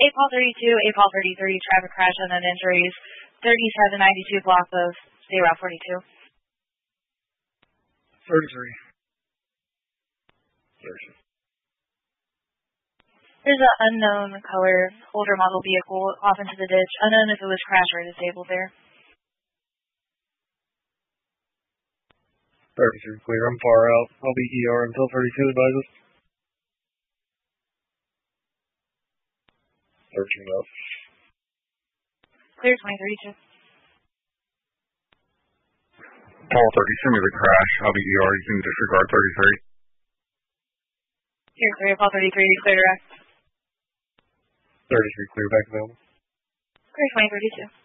Paul 32, 8 Paul 33, traffic crash, unknown injuries, 3792 block of State Route 42. 33. There's an unknown color, older model vehicle off into the ditch. Unknown if it was crashed or disabled there. 33 clear. I'm far out. I'll be ER until 32 advises. 13 up. Clear 2032. Paul 30, send me the crash. I'll be ER. You can disregard 33. Here, clear. Paul 33, clear direct. 33 clear back available. Clear 2032.